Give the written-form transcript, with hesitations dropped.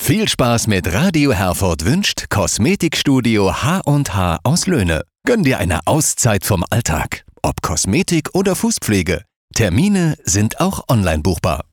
Viel Spaß mit Radio Herford wünscht Kosmetikstudio H&H aus Löhne. Gönn dir eine Auszeit vom Alltag. Ob Kosmetik oder Fußpflege. Termine sind auch online buchbar.